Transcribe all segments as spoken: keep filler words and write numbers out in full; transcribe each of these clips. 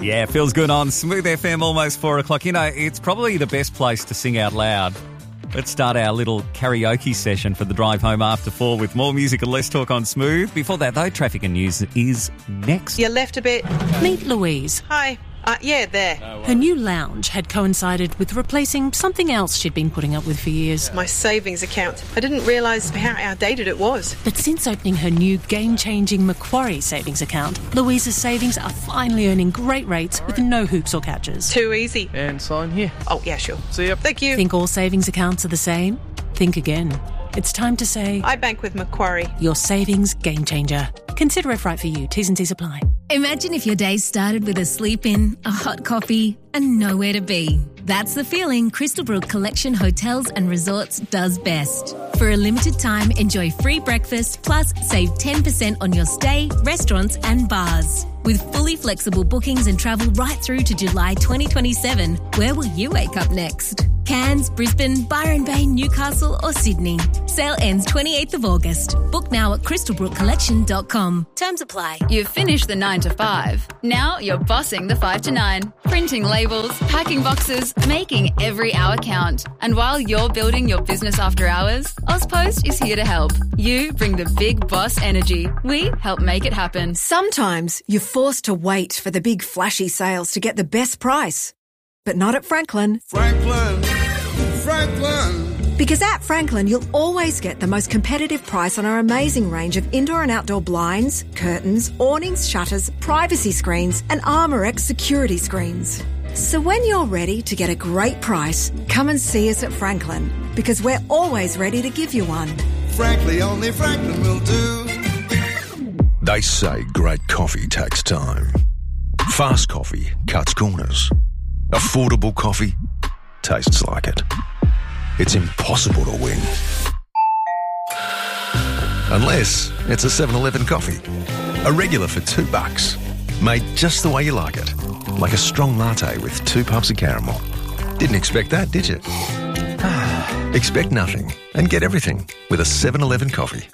Yeah, feels good on Smooth F M, almost four o'clock. You know, it's probably the best place to sing out loud. Let's start our little karaoke session for the drive home after four with more music and less talk on Smooth. Before that, though, traffic and news is next. You left a bit. Meet Louise. Hi. Uh, yeah, there. Her new lounge had coincided with replacing something else she'd been putting up with for years. My savings account. I didn't realise how outdated it was. But since opening her new game-changing Macquarie savings account, Louise's savings are finally earning great rates with no hoops or catches. Too easy. And sign here. Oh, yeah, sure. See ya. Thank you. Think all savings accounts are the same? Think again. It's time to say... I bank with Macquarie. Your savings game changer. Consider if right for you. T's and C's apply. Imagine if your day started with a sleep in, a hot coffee, and nowhere to be. That's the feeling Crystalbrook Collection Hotels and Resorts does best. For a limited time, enjoy free breakfast, plus save ten percent on your stay, restaurants and bars. With fully flexible bookings and travel right through to July twenty twenty-seven, where will you wake up next? Cairns, Brisbane, Byron Bay, Newcastle or Sydney. Sale ends twenty-eighth of August. Book now at crystalbrook collection dot com. Terms apply. You've finished the nine to five. Now you're bossing the five to nine. Printing labels, packing boxes, making every hour count. And while you're building your business after hours, AusPost is here to help. You bring the big boss energy. We help make it happen. Sometimes you're forced to wait for the big flashy sales to get the best price. But not at Franklin. Franklin, Franklin. Because at Franklin, you'll always get the most competitive price on our amazing range of indoor and outdoor blinds, curtains, awnings, shutters, privacy screens, and ArmorX security screens. So when you're ready to get a great price, come and see us at Franklin, because we're always ready to give you one. Frankly, only Franklin will do. They say great coffee takes time. Fast coffee cuts corners. Affordable coffee tastes like it. It's impossible to win. Unless it's a seven eleven coffee. A regular for two bucks. Made just the way you like it. Like a strong latte with two puffs of caramel. Didn't expect that, did you? Expect nothing and get everything with a seven eleven coffee.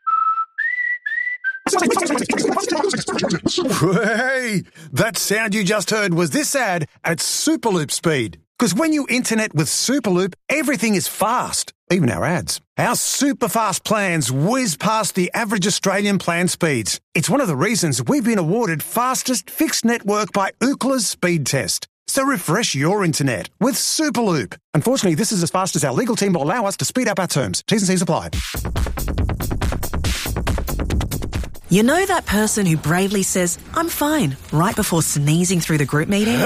Hey, that sound you just heard was this ad at Superloop speed. Because when you internet with Superloop, everything is fast, even our ads. Our super fast plans whiz past the average Australian plan speeds. It's one of the reasons we've been awarded fastest fixed network by Ookla's speed test. So refresh your internet with Superloop. Unfortunately, this is as fast as our legal team will allow us to speed up our terms. T's and C's apply. You know that person who bravely says, "I'm fine," right before sneezing through the group meeting?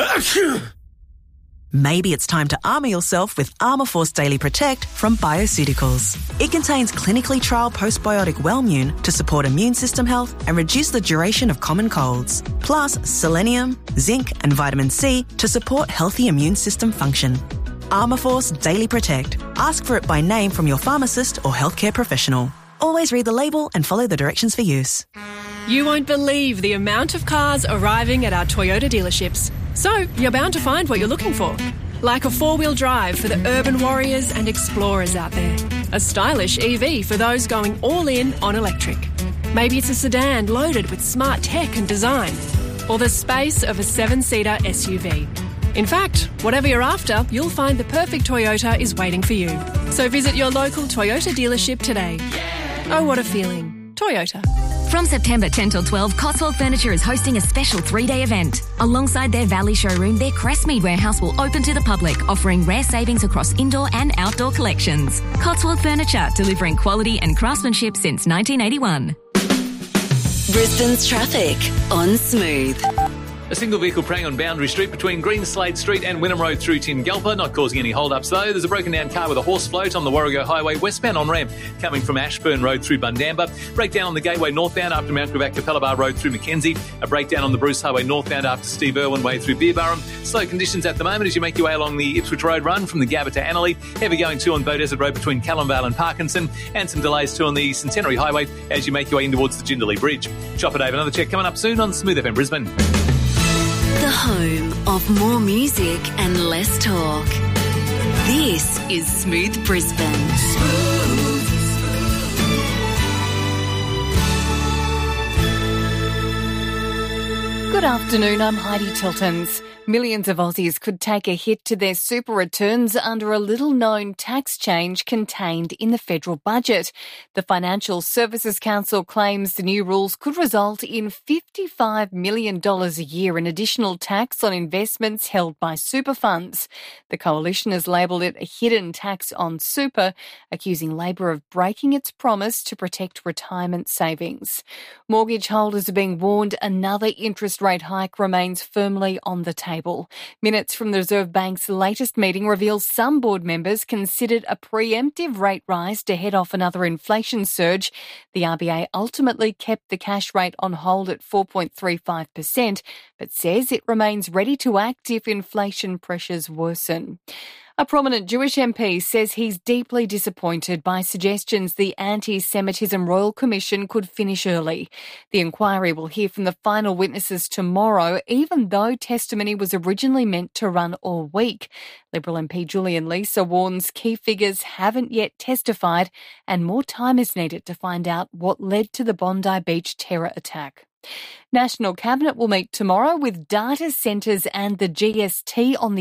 Maybe it's time to armour yourself with Armourforce Daily Protect from Bioceuticals. It contains clinically trialled postbiotic Wellmune to support immune system health and reduce the duration of common colds. Plus selenium, zinc and vitamin C to support healthy immune system function. Armourforce Daily Protect. Ask for it by name from your pharmacist or healthcare professional. Always read the label and follow the directions for use. You won't believe the amount of cars arriving at our Toyota dealerships. So, you're bound to find what you're looking for. Like a four-wheel drive for the urban warriors and explorers out there. A stylish E V for those going all in on electric. Maybe it's a sedan loaded with smart tech and design. Or the space of a seven-seater S U V. In fact, whatever you're after, you'll find the perfect Toyota is waiting for you. So visit your local Toyota dealership today. Oh, what a feeling. Toyota. From September tenth till twelfth, Cotswold Furniture is hosting a special three-day event. Alongside their Valley showroom, their Crestmead warehouse will open to the public, offering rare savings across indoor and outdoor collections. Cotswold Furniture, delivering quality and craftsmanship since nineteen eighty-one. Brisbane's traffic on Smooth. A single vehicle preying on Boundary Street between Greenslade Street and Wynnum Road through Tingalpa, not causing any hold-ups though. There's a broken down car with a horse float on the Warrego Highway westbound on ramp coming from Ashburn Road through Bundamba. Breakdown on the Gateway northbound after Mount Gravatt Capella Bar Road through Mackenzie. A breakdown on the Bruce Highway northbound after Steve Irwin Way through Beerburrum. Slow conditions at the moment as you make your way along the Ipswich Road run from the Gabba to Annerley. Heavy going too on Bow Desert Road between Callumvale and Parkinson. And some delays too on the Centenary Highway as you make your way in towards the Jindalee Bridge. Chopper Dave, another check coming up soon on Smooth F M Brisbane. The home of more music and less talk. This is Smooth Brisbane. Smooth. Smooth. 'Cause Good afternoon, I'm Heidi Tiltons. Millions of Aussies could take a hit to their super returns under a little-known tax change contained in the federal budget. The Financial Services Council claims the new rules could result in fifty-five million dollars a year in additional tax on investments held by super funds. The coalition has labelled it a hidden tax on super, accusing Labor of breaking its promise to protect retirement savings. Mortgage holders are being warned another interest rate hike remains firmly on the table. Minutes from the Reserve Bank's latest meeting reveal some board members considered a preemptive rate rise to head off another inflation surge. The R B A ultimately kept the cash rate on hold at four point three five percent, but says it remains ready to act if inflation pressures worsen. A prominent Jewish M P says he's deeply disappointed by suggestions the Anti-Semitism Royal Commission could finish early. The inquiry will hear from the final witnesses tomorrow, even though testimony was originally meant to run all week. Liberal M P Julian Leeser warns key figures haven't yet testified and more time is needed to find out what led to the Bondi Beach terror attack. National Cabinet will meet tomorrow with data centres and the G S T on the